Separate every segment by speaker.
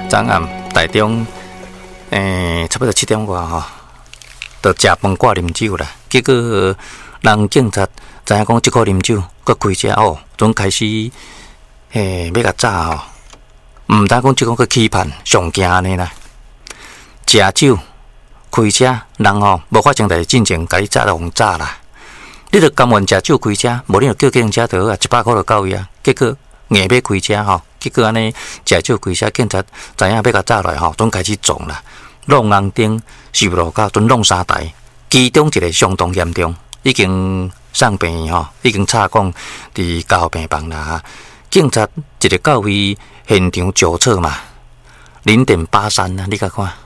Speaker 1: 昨暗台中差不多7点外吼，就食饭挂啉酒啦。结果人警察知影讲即个啉酒，佮开车哦，总开始要甲炸吼，毋知讲即个佮欺骗上惊安尼啦。食酒开车，人吼无发生代志进前，甲你炸就互炸啦。你着甘愿食酒开车，无你着叫计程车就好啊，100块就到位啊。结果硬要开车吼，结果安尼食酒开车，警察知影要甲炸落吼，总开始撞啦。弄红灯、收路口，准弄3台，其中一个相当严重，已经送病院吼，已经插管伫加护病房啦。警察一个到位现场酒测嘛，0.83啊，你甲看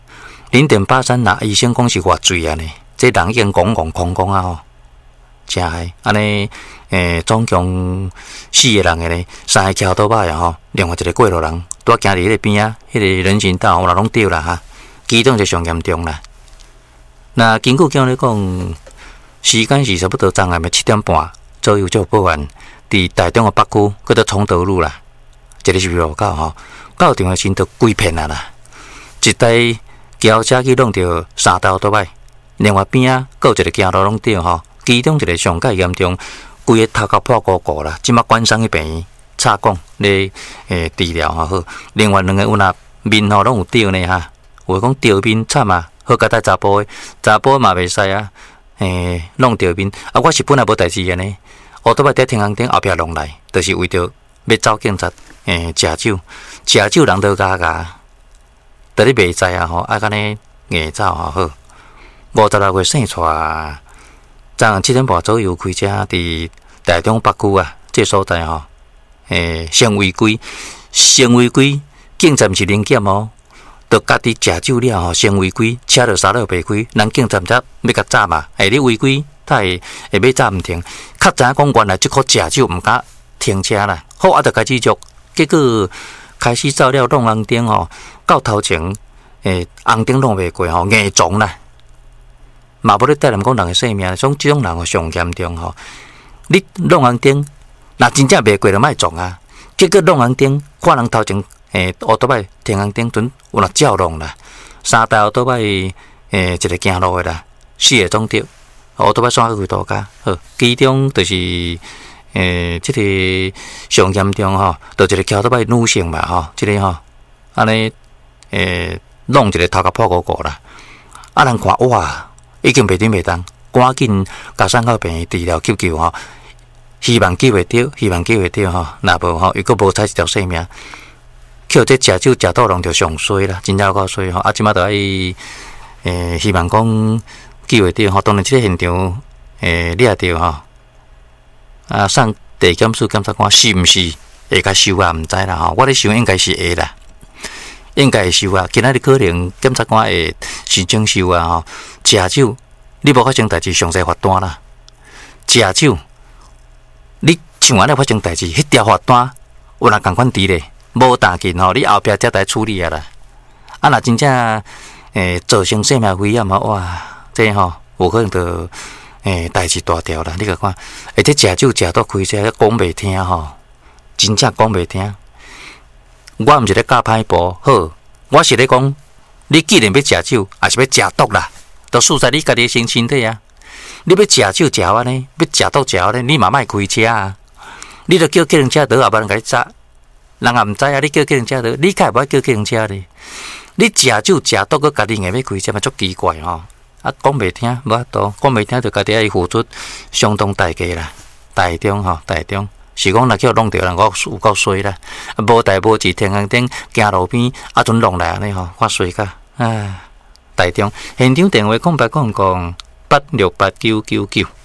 Speaker 1: ，0.83呐，医生讲是偌醉啊呢，这人已经狂啊吼，真害安尼总共4个人个呢，3个骑倒摆啊吼，另外一个过路人拄啊行伫迄个边啊，迄个人行道有人拢丢啦哈。其中就上严重啦。那根据讲咧讲，时间是差不多昨暗的7点半左右就报案，伫台中的北区，搁到崇德路啦，一个是路口吼，到场的时都规片啊啦，一台轿车去弄着3台倒摆，另外边啊，搁有一个行路弄着吼，其中一个上介严重，规个头壳破鼓鼓啦，即马关送去病院插管咧治疗吼好，另外2个有若面吼拢有掉呢哈。有讲掉面惨啊，好甲带查甫的，查甫嘛袂使啊，弄掉面啊！我是本来无代志个呢，我都摆伫天空顶后壁弄来，就是为着要走警察，食酒人都嘎嘎，但你袂知啊吼，啊安尼硬走吼好。56月生出，昨暗7点半左右开车伫台中北区啊，这所在吼，先违规，警察毋是零检哦。着家己食酒了吼，先违规，车着刹了袂开，人警察则要甲炸嘛，你违规，他会要炸毋停，较知影讲原来即颗食酒毋敢停车啦，好啊，着开始做，结果开始照了弄红灯吼，到头前红灯弄袂过吼，硬撞啦，嘛无咧带人讲人诶性命，像即种人吼上严重吼，你弄红灯，若真正袂过就莫撞啊，结果弄红灯，看人头前。乌多摆天空顶阵有若照弄啦，3台乌多摆一个行路的啦，4个总着，乌多摆山去度假，好，其中就是即个上严重吼，就一个骑多摆女性嘛吼，即个吼安尼弄一个头壳破鼓鼓啦，啊人看哇，已经袂顶袂当，赶紧甲送到病院治疗急救吼，希望救会着吼，若无吼又搁无采一条性命。叫这食酒食到弄着上衰啦，真正有够衰吼！啊，即马着爱希望讲救会着吼。当然，即个现场你也着吼啊，送地检署检察官是毋是会甲收啊？毋知啦吼。我咧想应该是会啦，应该会收啊。今仔日可能检察官会申请收啊吼。食酒你无发生代志，详细罚单啦。食酒你像安尼发生代志，迄条罚单有若共款伫咧。无打紧吼，你后壁才来处理啊啦。啊，若真正造成生命危险啊，哇，这吼有可能就代志大条啦。你甲看，而且食酒食到开车，讲袂听吼，真正讲袂听。我毋是咧教歹步，好，我是咧讲，你既然要食酒，也是要食毒啦，都输在你家己身体啊。你要食酒食安尼，要食毒食安尼，你嘛莫开车啊。你着叫计程车倒后别人甲你砸。人也毋知啊！你叫计程车的，你开无爱叫计程车的？你食酒食到个家己硬要开车嘛，足奇怪吼！啊，讲袂听，无法度，讲袂听就家己爱付出相当代价啦。台中吼，台中是讲若叫弄着人，我有够衰啦！无代无志，天空顶行路边，啊，阵弄来安尼吼，我衰甲啊！台中现场电话空白讲868999。